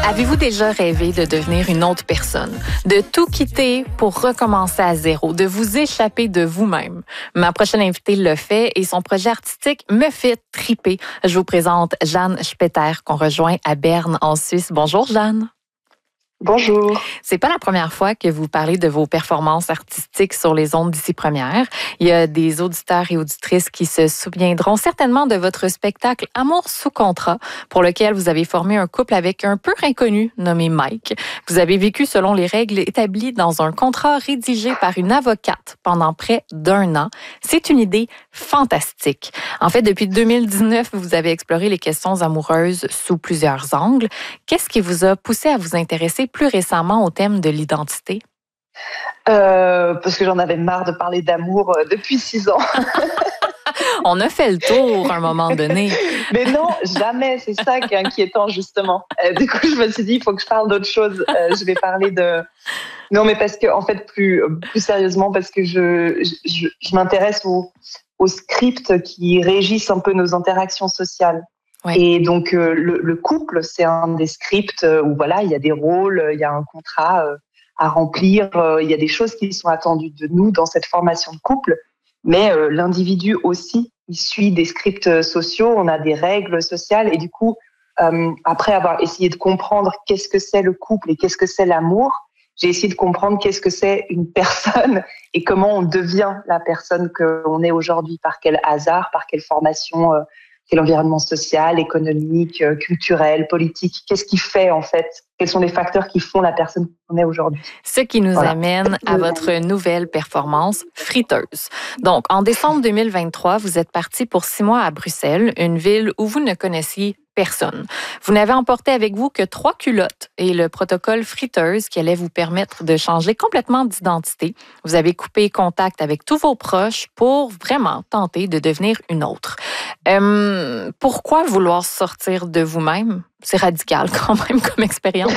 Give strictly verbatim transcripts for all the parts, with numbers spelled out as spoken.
Avez-vous déjà rêvé de devenir une autre personne, de tout quitter pour recommencer à zéro, de vous échapper de vous-même? Ma prochaine invitée le fait et son projet artistique me fait triper. Je vous présente Jeanne Spetter qu'on rejoint à Berne en Suisse. Bonjour Jeanne. Bonjour. C'est pas la première fois que vous parlez de vos performances artistiques sur les ondes d'Ici Première. Il y a des auditeurs et auditrices qui se souviendront certainement de votre spectacle Amour sous contrat, pour lequel vous avez formé un couple avec un peu inconnu nommé Mike. Vous avez vécu selon les règles établies dans un contrat rédigé par une avocate pendant près d'un an. C'est une idée fantastique. En fait, depuis deux mille dix-neuf, vous avez exploré les questions amoureuses sous plusieurs angles. Qu'est-ce qui vous a poussé à vous intéresser plus récemment au thème de l'identité? Euh, parce que j'en avais marre de parler d'amour euh, depuis six ans. On a fait le tour à un moment donné. Mais non, jamais. C'est ça qui est inquiétant, justement. Euh, du coup, je me suis dit, il faut que je parle d'autre chose. Euh, je vais parler de... Non, mais parce que, en fait, plus, plus sérieusement, parce que je, je, je m'intéresse aux, aux scripts qui régissent un peu nos interactions sociales. Ouais. Et donc, euh, le, le couple, c'est un des scripts où, voilà, il y a des rôles, il y a un contrat euh, à remplir, euh, il y a des choses qui sont attendues de nous dans cette formation de couple. Mais euh, l'individu aussi, il suit des scripts sociaux, on a des règles sociales. Et du coup, euh, après avoir essayé de comprendre qu'est-ce que c'est le couple et qu'est-ce que c'est l'amour, j'ai essayé de comprendre qu'est-ce que c'est une personne et comment on devient la personne qu'on est aujourd'hui, par quel hasard, par quelle formation, euh, quel environnement social, économique, euh, culturel, politique. Qu'est-ce qui fait, en fait, quels sont les facteurs qui font la personne qu'on est aujourd'hui? Ce qui nous voilà. amène à votre nouvelle performance, Friteuse. Donc, en décembre deux mille vingt-trois, vous êtes parti pour six mois à Bruxelles, une ville où vous ne connaissiez personne. Vous n'avez emporté avec vous que trois culottes et le protocole Friteuse qui allait vous permettre de changer complètement d'identité. Vous avez coupé contact avec tous vos proches pour vraiment tenter de devenir une autre. Euh, pourquoi vouloir sortir de vous-même? C'est radical quand même comme expérience.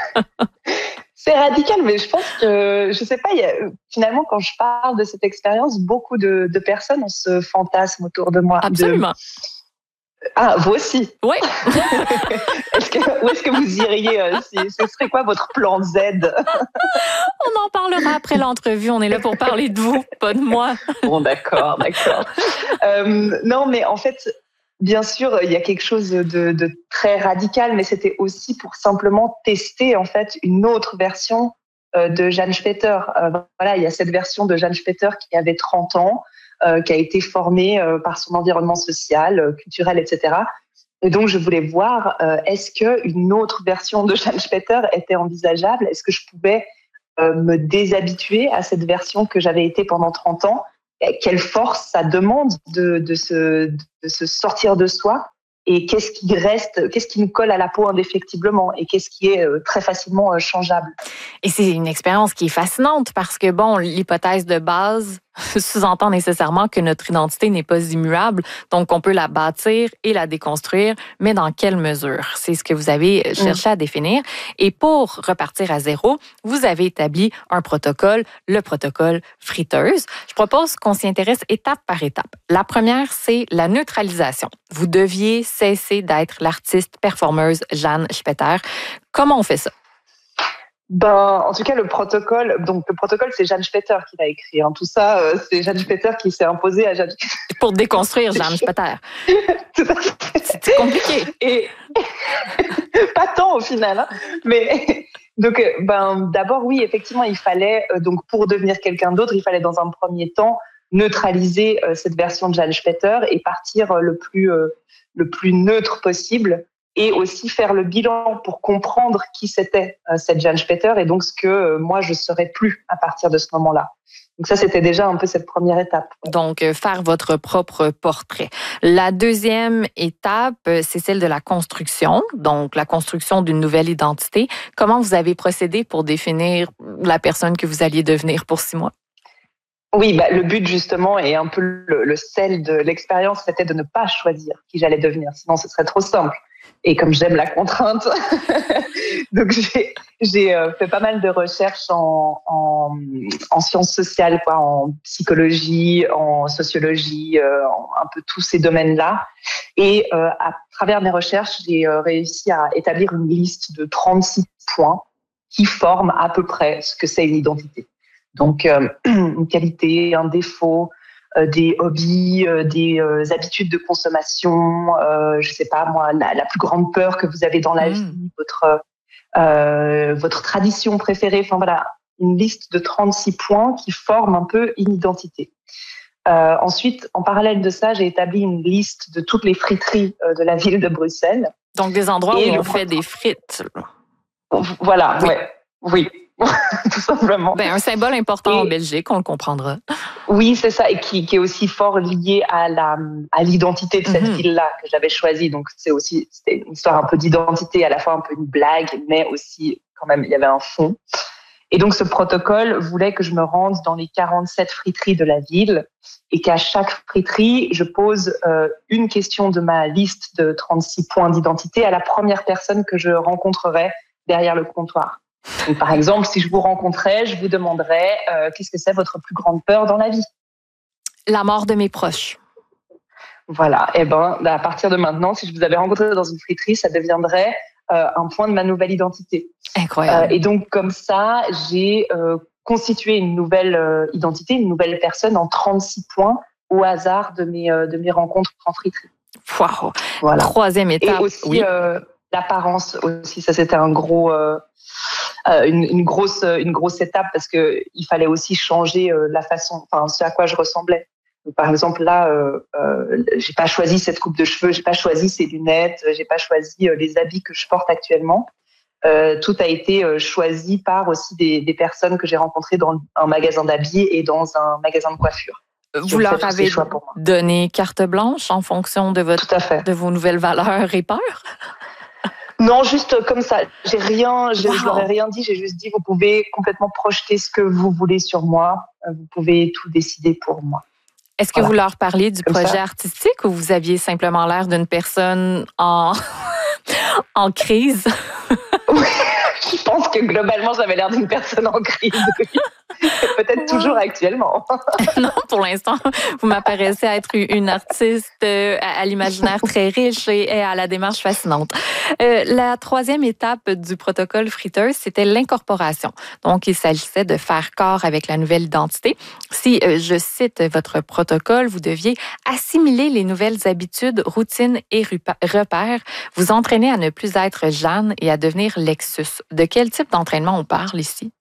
C'est radical, mais je pense que, je sais pas, il y a, finalement, quand je parle de cette expérience, beaucoup de, de personnes ont ce fantasme autour de moi. Absolument. De... Ah, vous aussi? Oui. est-ce que, où est-ce que vous iriez? Euh, si, ce serait quoi votre plan Z? On en parlera après l'entrevue. On est là pour parler de vous, pas de moi. Bon, d'accord, d'accord. euh, non, mais en fait, bien sûr, il y a quelque chose de, de très radical, mais c'était aussi pour simplement tester en fait une autre version euh, de Jeanne Spetter. Euh, voilà, il y a cette version de Jeanne Spetter qui avait trente ans. Euh, qui a été formée euh, par son environnement social, euh, culturel, et cetera. Et donc, je voulais voir, euh, est-ce qu'une autre version de Jeanne Spetter était envisageable? Est-ce que je pouvais euh, me déshabituer à cette version que j'avais été pendant trente ans? Et quelle force ça demande de, de, se, de se sortir de soi? Et qu'est-ce qui reste, qu'est-ce qui nous colle à la peau indéfectiblement et qu'est-ce qui est très facilement changeable? Et c'est une expérience qui est fascinante parce que, bon, l'hypothèse de base sous-entend nécessairement que notre identité n'est pas immuable, donc on peut la bâtir et la déconstruire, mais dans quelle mesure? C'est ce que vous avez cherché mmh. à définir. Et pour repartir à zéro, vous avez établi un protocole, le protocole Friteuse. Je propose qu'on s'y intéresse étape par étape. La première, c'est la neutralisation. Vous deviez cesser d'être l'artiste performeuse Jeanne Spetter. Comment on fait ça? Ben, en tout cas, le protocole, donc le protocole, c'est Jeanne Spetter qui l'a écrit. Hein. Tout ça, euh, c'est Jeanne Spetter qui s'est imposée à Jeanne. Pour déconstruire Jeanne Spetter. Tout à fait. C'est compliqué. Et pas tant au final, hein. Mais donc, ben, d'abord, oui, effectivement, il fallait donc pour devenir quelqu'un d'autre, il fallait dans un premier temps neutraliser euh, cette version de Jeanne Spetter et partir le plus euh, le plus neutre possible. Et aussi faire le bilan pour comprendre qui c'était euh, cette Jeanne Spetter et donc ce que euh, moi je serais plus à partir de ce moment-là. Donc ça, c'était déjà un peu cette première étape. Donc, euh, faire votre propre portrait. La deuxième étape, c'est celle de la construction, donc la construction d'une nouvelle identité. Comment vous avez procédé pour définir la personne que vous alliez devenir pour six mois? Oui, bah, le but justement et un peu le, le sel de l'expérience, c'était de ne pas choisir qui j'allais devenir, sinon ce serait trop simple. Et comme j'aime la contrainte, donc j'ai, j'ai euh, fait pas mal de recherches en, en, en sciences sociales, quoi, en psychologie, en sociologie, euh, en un peu tous ces domaines-là. Et euh, à travers mes recherches, j'ai euh, réussi à établir une liste de trente-six points qui forment à peu près ce que c'est une identité. Donc, euh, une qualité, un défaut, euh, des hobbies, euh, des euh, habitudes de consommation, euh, je sais pas moi, la, la plus grande peur que vous avez dans la mmh. vie, votre euh, votre tradition préférée. Enfin voilà, une liste de trente-six points qui forment un peu une identité. Euh, ensuite, en parallèle de ça, j'ai établi une liste de toutes les friteries euh, de la ville de Bruxelles. Donc des endroits Et où on fait des frites. Voilà, oui. Ouais, oui. Tout simplement. Ben, un symbole important et, en Belgique, on le comprendra. Oui, c'est ça, et qui, qui est aussi fort lié à, la, à l'identité de cette mm-hmm. ville-là que j'avais choisie. Donc, c'est aussi c'était une histoire un peu d'identité, à la fois un peu une blague, mais aussi, quand même, il y avait un fond. Et donc, ce protocole voulait que je me rende dans les quarante-sept friteries de la ville et qu'à chaque friterie, je pose euh, une question de ma liste de trente-six points d'identité à la première personne que je rencontrerai derrière le comptoir. Donc, par exemple, si je vous rencontrais, je vous demanderais euh, qu'est-ce que c'est votre plus grande peur dans la vie ? La mort de mes proches. Voilà. Et ben, à partir de maintenant, si je vous avais rencontré dans une friterie, ça deviendrait euh, un point de ma nouvelle identité. Incroyable. Euh, et donc, comme ça, j'ai euh, constitué une nouvelle euh, identité, une nouvelle personne en trente-six points au hasard de mes euh, de mes rencontres en friterie. Waouh. Voilà. Troisième étape. Et aussi oui. euh, l'apparence aussi. Ça, c'était un gros. Euh, Euh, une, une grosse une grosse étape parce que il fallait aussi changer euh, la façon, enfin ce à quoi je ressemblais. Donc, par exemple là, euh, euh, j'ai pas choisi cette coupe de cheveux, j'ai pas choisi ces lunettes, j'ai pas choisi euh, les habits que je porte actuellement. Euh, tout a été euh, choisi par aussi des, des personnes que j'ai rencontrées dans un magasin d'habits et dans un magasin de coiffure. Vous leur avez donné carte blanche en fonction de votre Tout à fait. de vos nouvelles valeurs et peurs? Non, juste comme ça. J'ai rien, je, wow. je leur ai rien dit. J'ai juste dit, vous pouvez complètement projeter ce que vous voulez sur moi. Vous pouvez tout décider pour moi. Est-ce que voilà. vous leur parliez du comme projet ça. artistique ou vous aviez simplement l'air d'une personne en, en crise? Oui, je pense que globalement, j'avais l'air d'une personne en crise. Oui. Peut-être toujours actuellement. Non, pour l'instant, vous m'apparaissez à être une artiste à l'imaginaire très riche et à la démarche fascinante. Euh, la troisième étape du protocole Fritters, c'était l'incorporation. Donc, il s'agissait de faire corps avec la nouvelle identité. Si, euh, je cite votre protocole, vous deviez assimiler les nouvelles habitudes, routines et repères, vous entraîner à ne plus être Jeanne et à devenir Lexus. De quel type d'entraînement on parle ici?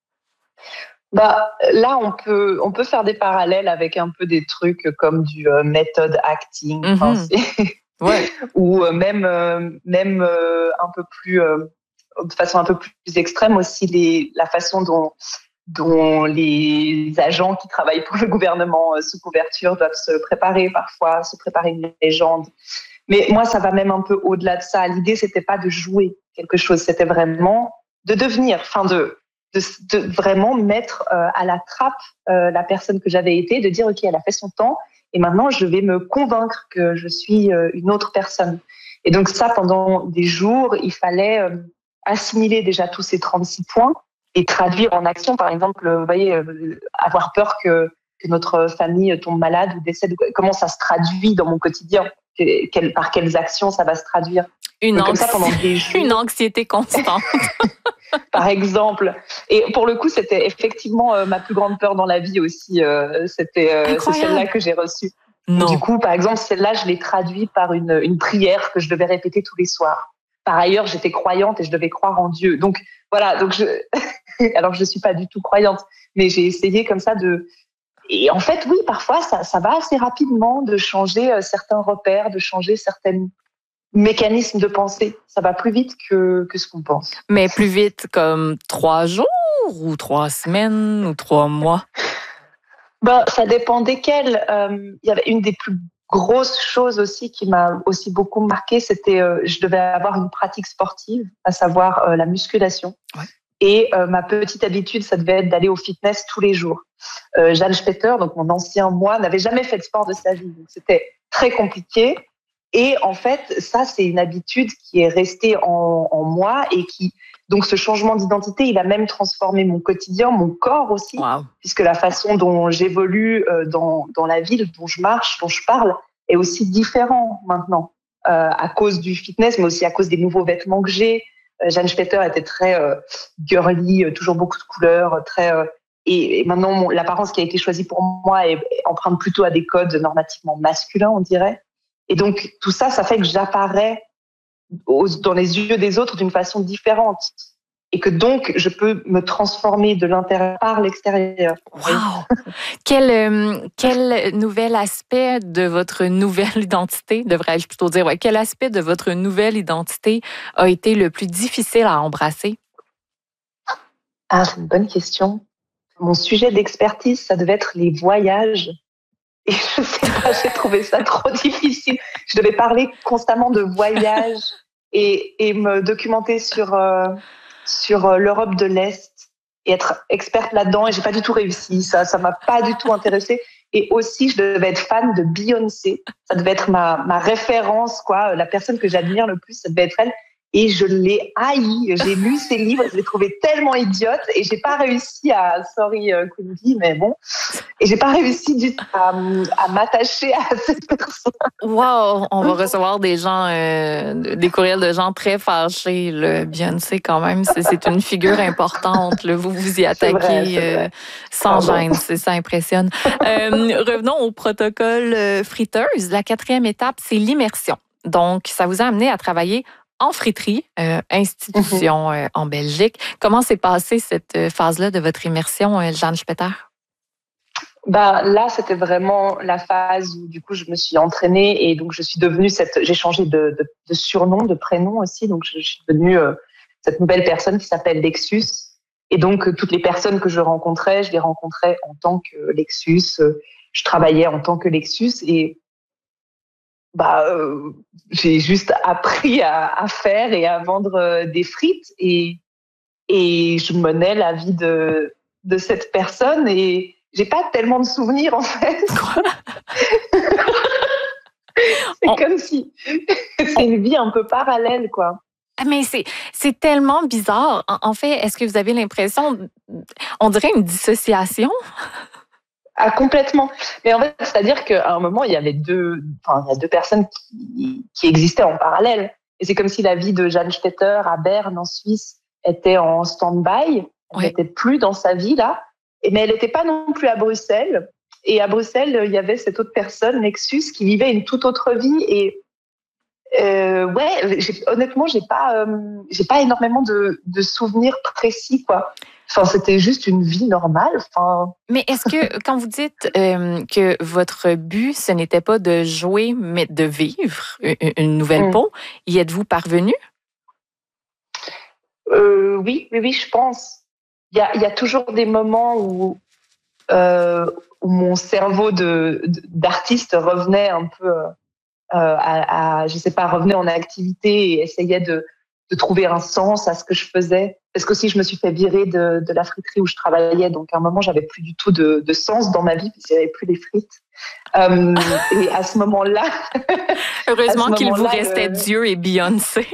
Bah, là, on peut, on peut faire des parallèles avec un peu des trucs comme du euh, method acting, mm-hmm. enfin, ouais. ou euh, même, euh, même euh, un peu plus, euh, de façon un peu plus extrême aussi, les, la façon dont, dont les agents qui travaillent pour le gouvernement euh, sous couverture doivent se préparer parfois, se préparer une légende. Mais moi, ça va même un peu au-delà de ça. L'idée, c'était pas de jouer quelque chose, c'était vraiment de devenir, enfin de De, de vraiment mettre euh, à la trappe euh, la personne que j'avais été, de dire, OK, elle a fait son temps et maintenant, je vais me convaincre que je suis euh, une autre personne. Et donc ça, pendant des jours, il fallait euh, assimiler déjà tous ces trente-six points et traduire en action. Par exemple, vous voyez, euh, avoir peur que, que notre famille tombe malade ou décède. Comment ça se traduit dans mon quotidien? Quelle, par quelles actions ça va se traduire? Une, anxi- ça, pendant des jours, une anxiété constante. Par exemple. Et pour le coup, c'était effectivement euh, ma plus grande peur dans la vie aussi. Euh, c'était euh, c'est celle-là que j'ai reçue. Non. Du coup, par exemple, celle-là, je l'ai traduite par une, une prière que je devais répéter tous les soirs. Par ailleurs, j'étais croyante et je devais croire en Dieu. Donc voilà. Donc je, alors je ne suis pas du tout croyante, mais j'ai essayé comme ça de. Et en fait, oui, parfois, ça, ça va assez rapidement de changer euh, certains repères, de changer certaines mécanismes de pensée. Ça va plus vite que, que ce qu'on pense. Mais plus vite comme trois jours ou trois semaines ou trois mois? Ben, ça dépend desquels. Euh, il y avait une des plus grosses choses aussi qui m'a aussi beaucoup marquée, c'était euh, je devais avoir une pratique sportive, à savoir euh, la musculation. Ouais. Et euh, ma petite habitude, ça devait être d'aller au fitness tous les jours. Euh, Jeanne Spetter, donc mon ancien moi, n'avait jamais fait de sport de sa vie. Donc c'était très compliqué. Et en fait, ça, c'est une habitude qui est restée en, en moi et qui, donc ce changement d'identité, il a même transformé mon quotidien, mon corps aussi, Wow. puisque la façon dont j'évolue euh, dans, dans la ville, dont je marche, dont je parle, est aussi différent maintenant, euh, à cause du fitness, mais aussi à cause des nouveaux vêtements que j'ai. Euh, Jeanne Spetter était très euh, girly, euh, toujours beaucoup de couleurs, très... Euh, et, et maintenant, mon, l'apparence qui a été choisie pour moi est, est emprunte plutôt à des codes normativement masculins, on dirait. Et donc, tout ça, ça fait que j'apparais aux, dans les yeux des autres d'une façon différente. Et que donc, je peux me transformer de l'intérieur par l'extérieur. Wow! Quel, euh, quel nouvel aspect de votre nouvelle identité, devrais-je plutôt dire, ouais, quel aspect de votre nouvelle identité a été le plus difficile à embrasser? Ah, c'est une bonne question. Mon sujet d'expertise, ça devait être les voyages. Et je sais pas, j'ai trouvé ça trop difficile. Je devais parler constamment de voyages et, et me documenter sur, euh, sur euh, l'Europe de l'Est et être experte là-dedans. Et j'ai pas du tout réussi. Ça, ça m'a pas du tout intéressée. Et aussi, je devais être fan de Beyoncé. Ça devait être ma, ma référence, quoi. La personne que j'admire le plus, ça devait être elle. Et je l'ai haï. J'ai lu ses livres, je l'ai trouvée tellement idiote et j'ai pas réussi à, sorry Queenie, mais bon, et j'ai pas réussi du tout à, à m'attacher à cette personne. Wow, on va recevoir des gens, euh, des courriels de gens très fâchés. Le Beyoncé, quand même, c'est, c'est une figure importante. Là. Vous vous y attaquez vrai, c'est euh, sans Pardon. gêne, c'est ça impressionne. Euh, revenons au protocole euh, friteuse. La quatrième étape, c'est l'immersion. Donc, ça vous a amené à travailler en friterie, euh, institution euh, en Belgique. Comment s'est passée cette phase-là de votre immersion, euh, Jeanne Spetter? Bah, là, c'était vraiment la phase où, du coup, je me suis entraînée et donc je suis devenue cette, j'ai changé de, de, de surnom, de prénom aussi. Donc, je, je suis devenue euh, cette nouvelle personne qui s'appelle Lexus. Et donc, euh, toutes les personnes que je rencontrais, je les rencontrais en tant que Lexus. Euh, je travaillais en tant que Lexus et bah, euh, j'ai juste appris à, à faire et à vendre euh, des frites et, et je menais la vie de, de cette personne et j'ai pas tellement de souvenirs en fait. Quoi? C'est On... comme si c'est une vie un peu parallèle, quoi. Mais c'est, c'est tellement bizarre. En, en fait, est-ce que vous avez l'impression, on dirait une dissociation? Ah, complètement. Mais en fait, c'est-à-dire qu'à un moment, il y avait deux, enfin, il y a deux personnes qui, qui existaient en parallèle. Et c'est comme si la vie de Jeanne Spetter à Berne, en Suisse, était en stand-by. Elle n'était oui. plus dans sa vie, là. Mais elle n'était pas non plus à Bruxelles. Et à Bruxelles, il y avait cette autre personne, Lexus, qui vivait une toute autre vie. Et euh, ouais, j'ai, honnêtement, j'ai pas, euh, j'ai pas énormément de, de souvenirs précis, quoi. Enfin, c'était juste une vie normale. Enfin... Mais est-ce que, quand vous dites euh, que votre but, ce n'était pas de jouer, mais de vivre une, une nouvelle mmh. peau, y êtes-vous parvenu? Euh, oui, oui, oui, je pense. Il y a, il y a toujours des moments où, euh, où mon cerveau de, de, d'artiste revenait un peu euh, à, à, je sais pas, revenait en activité et essayait de, de trouver un sens à ce que je faisais. Parce qu'aussi, je me suis fait virer de, de la friterie où je travaillais. Donc, à un moment, j'avais plus du tout de, de sens dans ma vie puisqu'il n'y avait plus les frites. Euh, et à ce moment-là... Heureusement ce qu'il moment-là, vous restait le... Dieu et Beyoncé.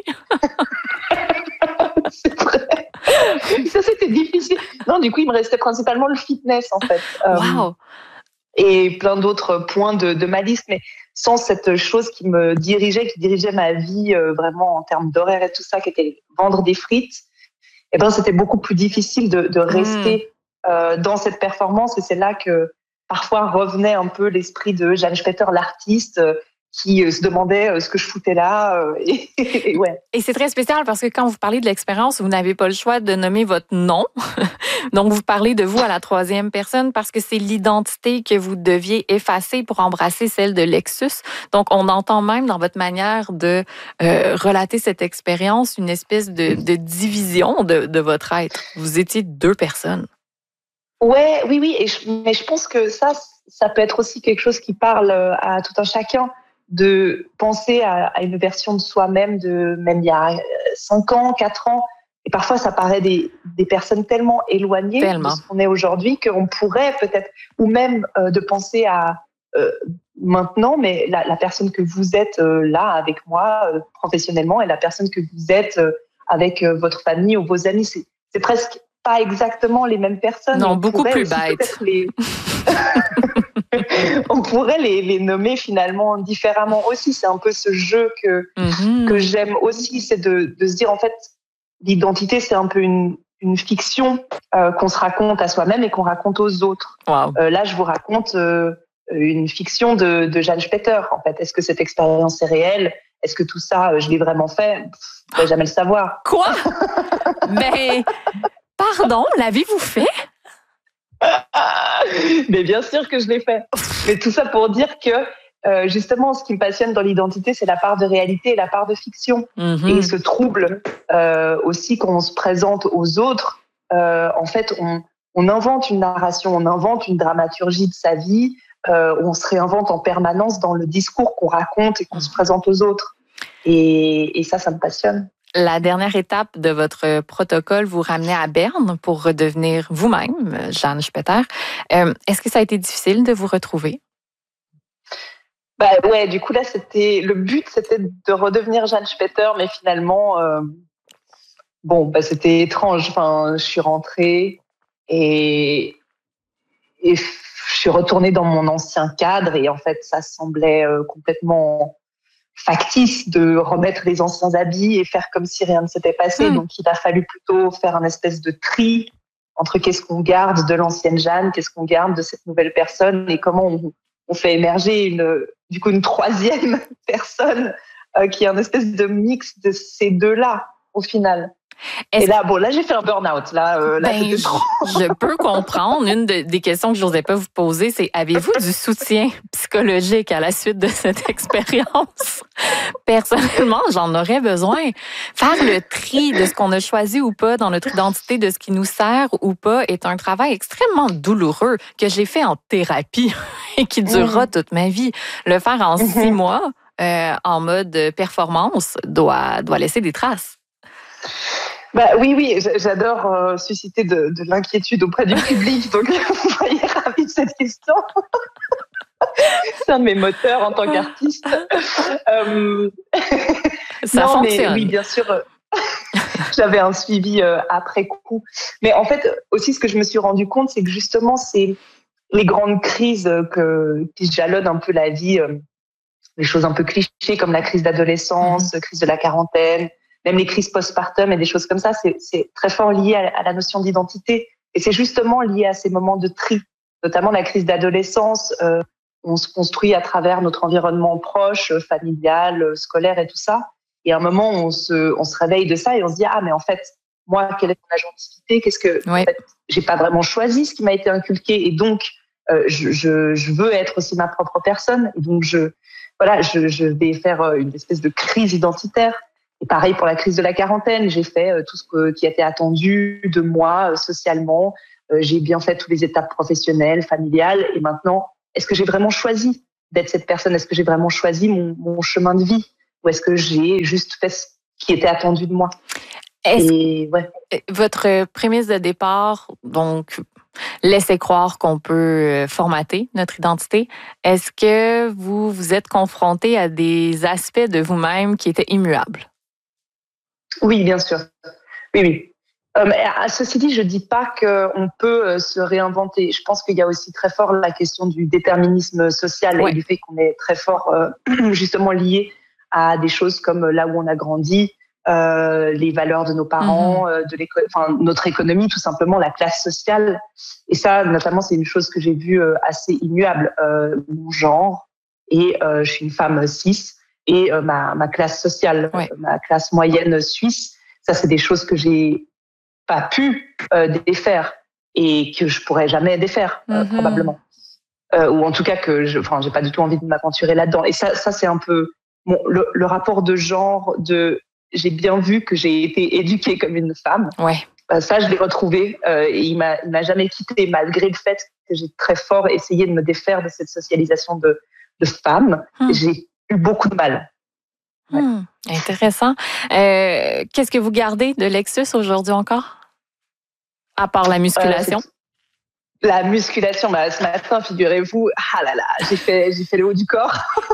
C'est vrai. Ça, c'était difficile. Non, du coup, il me restait principalement le fitness, en fait. Wow. Euh, et plein d'autres points de, de ma liste, mais sans cette chose qui me dirigeait, qui dirigeait ma vie euh, vraiment en termes d'horaire et tout ça, qui était vendre des frites, et ben, c'était beaucoup plus difficile de, de rester mmh. euh, dans cette performance. Et c'est là que parfois revenait un peu l'esprit de Jeanne Spetter, l'artiste, euh, qui euh, se demandait euh, ce que je foutais là. Euh, et, et, ouais. et c'est très spécial parce que quand vous parlez de l'expérience, vous n'avez pas le choix de nommer votre nom. Donc, vous parlez de vous à la troisième personne parce que c'est l'identité que vous deviez effacer pour embrasser celle de Lexus. Donc, on entend même dans votre manière de euh, relater cette expérience une espèce de, de division de, de votre être. Vous étiez deux personnes. Ouais, oui, oui. Et je, mais je pense que ça, ça peut être aussi quelque chose qui parle à tout un chacun, de penser à, à une version de soi-même de même il y a cinq ans, quatre ans. Et parfois, ça paraît des, des personnes tellement éloignées tellement. de ce qu'on est aujourd'hui qu'on pourrait peut-être, ou même euh, de penser à, euh, maintenant, mais la, la personne que vous êtes euh, là avec moi euh, professionnellement et la personne que vous êtes euh, avec euh, votre famille ou vos amis, c'est, c'est presque pas exactement les mêmes personnes. Non, On beaucoup pourrait plus aussi bête. peut-être les... on pourrait les, les nommer finalement différemment aussi. C'est un peu ce jeu que, mm-hmm. que j'aime aussi, c'est de, de se dire en fait, l'identité, c'est un peu une, une fiction euh, qu'on se raconte à soi-même et qu'on raconte aux autres. Wow. Euh, là, je vous raconte euh, une fiction de, de Jeanne Spetter. En fait, est-ce que cette expérience est réelle? Est-ce que tout ça, je l'ai vraiment fait? Pff, je ne pourrais jamais le savoir. Quoi? Mais, pardon, l'avez-vous fait? Mais bien sûr que je l'ai fait. Mais tout ça pour dire que, euh, justement, ce qui me passionne dans l'identité, c'est la part de réalité et la part de fiction. Mm-hmm. Et ce trouble euh, aussi quand on se présente aux autres, euh, en fait, on, on invente une narration, on invente une dramaturgie de sa vie, euh, on se réinvente en permanence dans le discours qu'on raconte et qu'on se présente aux autres. Et, et ça, ça me passionne. La dernière étape de votre protocole vous ramenait à Berne pour redevenir vous-même, Jeanne Spetter. Euh, est-ce que ça a été difficile de vous retrouver? Bah ouais, du coup là, c'était le but, c'était de redevenir Jeanne Spetter, mais finalement, euh, bon, bah c'était étrange. Enfin, je suis rentrée et et je suis retournée dans mon ancien cadre et en fait, ça semblait euh, complètement factice de remettre les anciens habits et faire comme si rien ne s'était passé. Mmh. Donc, il a fallu plutôt faire un espèce de tri entre qu'est-ce qu'on garde de l'ancienne Jeanne, qu'est-ce qu'on garde de cette nouvelle personne et comment on, on fait émerger une, du coup, une troisième personne euh, qui est un espèce de mix de ces deux-là, au final. Est-ce... Et là, bon, là, j'ai fait un burn-out. Là, euh, là, ben, c'était trop. je, je peux comprendre. Une de, des questions que je n'osais pas vous poser, c'est avez-vous du soutien psychologique à la suite de cette expérience? Personnellement, j'en aurais besoin. Faire le tri de ce qu'on a choisi ou pas dans notre identité, de ce qui nous sert ou pas, est un travail extrêmement douloureux que j'ai fait en thérapie et qui durera mmh. toute ma vie. Le faire en mmh. six mois, euh, en mode performance, doit, doit laisser des traces. Bah oui, oui, j'adore euh, susciter de, de l'inquiétude auprès du public, donc vous voyez ravi de cette question. C'est un de mes moteurs en tant qu'artiste. euh... Ça non, fonctionne. Mais, oui, bien sûr. Euh, j'avais un suivi euh, après coup. Mais en fait, aussi, ce que je me suis rendu compte, c'est que justement, c'est les grandes crises que, qui jalonnent un peu la vie, euh, les choses un peu clichés comme la crise d'adolescence, mmh. crise de la quarantaine, même les crises postpartum et des choses comme ça, c'est, c'est très fort lié à, à la notion d'identité. Et c'est justement lié à ces moments de tri, notamment la crise d'adolescence. Euh, on se construit à travers notre environnement proche, familial, scolaire et tout ça. Et à un moment, on se, on se réveille de ça et on se dit, ah, mais en fait, moi, quelle est mon agentivité? Qu'est-ce que, oui. en fait, j'ai pas vraiment choisi ce qui m'a été inculqué. Et donc, euh, je, je, je veux être aussi ma propre personne. Et donc, je, voilà, je, je vais faire une espèce de crise identitaire. Et pareil pour la crise de la quarantaine, j'ai fait tout ce que, qui était attendu de moi socialement. J'ai bien fait toutes les étapes professionnelles, familiales. Et maintenant, est-ce que j'ai vraiment choisi d'être cette personne? Est-ce que j'ai vraiment choisi mon, mon chemin de vie? Ou est-ce que j'ai juste fait ce qui était attendu de moi? Est-ce Et, ouais. Votre prémisse de départ, donc, laissez croire qu'on peut formater notre identité. Est-ce que vous vous êtes confronté à des aspects de vous-même qui étaient immuables? Oui, bien sûr. Oui, oui. Euh, mais, ceci dit, je dis pas qu'on peut euh, se réinventer. Je pense qu'il y a aussi très fort la question du déterminisme social ouais. et du fait qu'on est très fort euh, justement lié à des choses comme là où on a grandi, euh, les valeurs de nos parents, mm-hmm. euh, de l'éco- enfin, notre économie, tout simplement, la classe sociale. Et ça, notamment, c'est une chose que j'ai vue euh, assez immuable. Euh, mon genre, et euh, je suis une femme cis, et euh, ma, ma classe sociale, ouais. euh, ma classe moyenne suisse, ça, c'est des choses que j'ai pas pu euh, défaire et que je pourrais jamais défaire, euh, mm-hmm. probablement. Euh, ou en tout cas que je, enfin, j'ai pas du tout envie de m'aventurer là-dedans. Et ça, ça c'est un peu bon, le, le rapport de genre. De, j'ai bien vu que j'ai été éduquée comme une femme. Ouais. Euh, ça, je l'ai retrouvé. Euh, et il m'a, il m'a jamais quitté malgré le fait que j'ai très fort essayé de me défaire de cette socialisation de, de femme. Mm. J'ai eu beaucoup de mal. Ouais. Hmm, intéressant. Euh, qu'est-ce que vous gardez de Lexus aujourd'hui encore? À part la musculation? La musculation, bah, ce matin, figurez-vous, ah là là, j'ai fait, j'ai fait le haut du corps.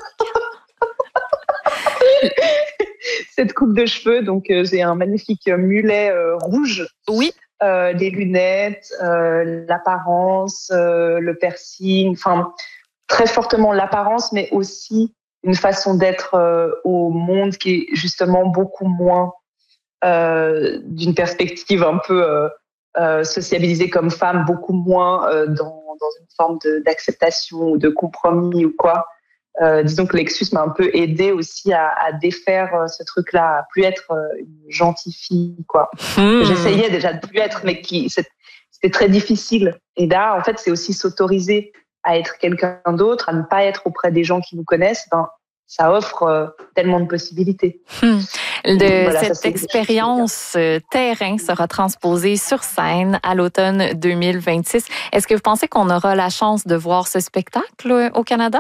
Cette coupe de cheveux, donc euh, j'ai un magnifique mulet euh, rouge. Oui. Euh, les lunettes, euh, l'apparence, euh, le piercing, enfin très fortement l'apparence, mais aussi une façon d'être euh, au monde qui est justement beaucoup moins euh, d'une perspective un peu euh, euh, sociabilisée comme femme, beaucoup moins euh, dans, dans une forme de, d'acceptation ou de compromis ou quoi. Euh, disons que Lexus m'a un peu aidé aussi à, à défaire euh, ce truc-là, à plus être euh, une gentille fille, quoi. Mmh. J'essayais déjà de plus être, mais qui, c'était très difficile. Et là, en fait, c'est aussi s'autoriser à être quelqu'un d'autre, à ne pas être auprès des gens qui nous connaissent. Ben, ça offre euh, tellement de possibilités. Mmh. De voilà, cette ça, expérience euh, terrain sera transposée sur scène à l'automne deux mille vingt-six. Est-ce que vous pensez qu'on aura la chance de voir ce spectacle euh, au Canada?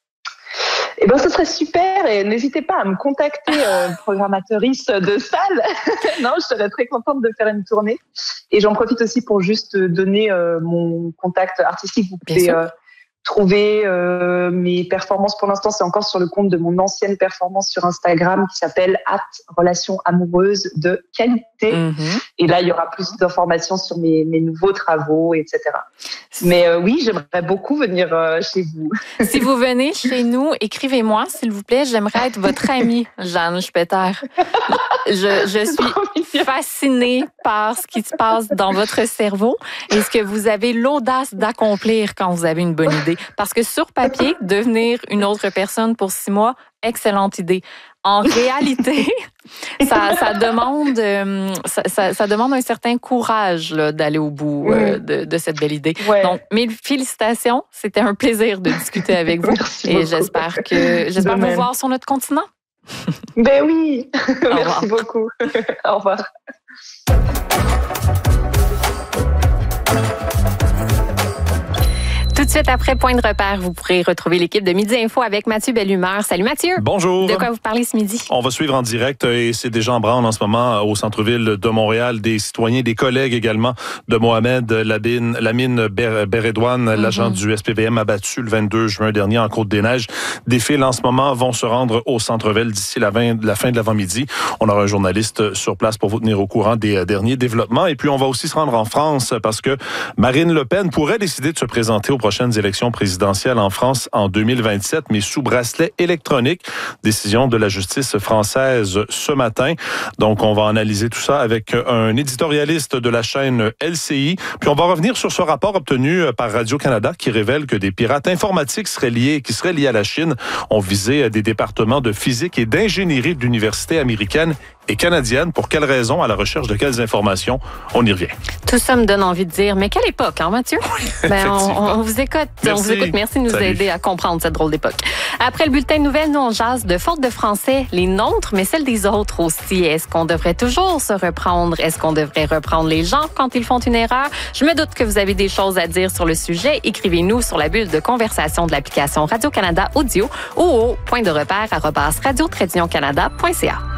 Eh ben, ce serait super et n'hésitez pas à me contacter, euh, programmatrice de salle. Non, je serais très contente de faire une tournée. Et j'en profite aussi pour juste donner euh, mon contact artistique. Vous pouvez euh, trouver euh, mes performances. Pour l'instant, c'est encore sur le compte de mon ancienne performance sur Instagram qui s'appelle at relations amoureuses de qualité. Mm-hmm. Et là, il y aura plus d'informations sur mes, mes nouveaux travaux, et cetera. Mais euh, oui, j'aimerais beaucoup venir euh, chez vous. Si vous venez chez nous, écrivez-moi, s'il vous plaît. J'aimerais être votre amie, Jeanne Spetter. Je, je suis fascinée par ce qui se passe dans votre cerveau et ce que vous avez l'audace d'accomplir quand vous avez une bonne idée. Parce que sur papier, devenir une autre personne pour six mois, excellente idée. En réalité, ça, ça demande, euh, ça, ça, ça demande un certain courage là, d'aller au bout euh, de, de cette belle idée. Ouais. Donc, mille félicitations. C'était un plaisir de discuter avec vous. Merci et beaucoup. j'espère que j'espère vous voir sur notre continent. Ben oui. Merci beaucoup. Au revoir. Tout de suite après Point de repère, vous pourrez retrouver l'équipe de Midi Info avec Mathieu Bellumeur. Salut Mathieu. Bonjour. De quoi vous parlez ce midi? On va suivre en direct et c'est déjà en branle en ce moment au centre-ville de Montréal. Des citoyens, des collègues également de Mohamed Lamine, Lamine Beredouane, mm-hmm. l'agent du S P V M abattu le vingt-deux juin dernier en Côte-des-Neiges. Des files en ce moment vont se rendre au centre-ville d'ici la, la fin de l'avant-midi. On aura un journaliste sur place pour vous tenir au courant des derniers développements. Et puis on va aussi se rendre en France parce que Marine Le Pen pourrait décider de se présenter au prochaines élections présidentielles en France en deux mille vingt-sept, mais sous bracelet électronique. Décision de la justice française ce matin. Donc, on va analyser tout ça avec un éditorialiste de la chaîne L C I. Puis, on va revenir sur ce rapport obtenu par Radio-Canada qui révèle que des pirates informatiques seraient liés, qui seraient liés à la Chine ont visé des départements de physique et d'ingénierie d'universités américaines et canadiennes. Pour quelles raisons? À la recherche de quelles informations? On y revient. Tout ça me donne envie de dire, mais quelle époque, hein, Mathieu? Oui, ben, on, on vous écoute. Merci. On vous écoute. Merci de nous Salut. aider à comprendre cette drôle d'époque. Après le bulletin de nouvelles, nous, on jase de fautes de français, les nôtres, mais celles des autres aussi. Est-ce qu'on devrait toujours se reprendre? Est-ce qu'on devrait reprendre les gens quand ils font une erreur? Je me doute que vous avez des choses à dire sur le sujet. Écrivez-nous sur la bulle de conversation de l'application Radio-Canada Audio ou au point de repère arobase radio tiret canada point c a.